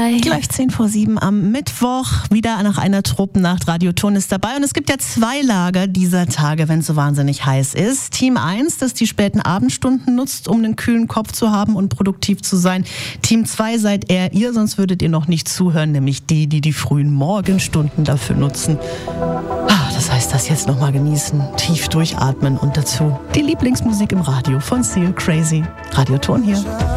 3. Gleich 6:50 am Mittwoch. Wieder nach einer Truppennacht. Radio Ton ist dabei. Und es gibt ja 2 Lager dieser Tage, wenn es so wahnsinnig heiß ist. Team 1, das die späten Abendstunden nutzt, um einen kühlen Kopf zu haben und produktiv zu sein. Team 2 seid eher ihr, sonst würdet ihr noch nicht zuhören, nämlich die frühen Morgenstunden dafür nutzen. Das heißt, das jetzt nochmal genießen, tief durchatmen und dazu die Lieblingsmusik im Radio von Seal Crazy. Radio Ton hier.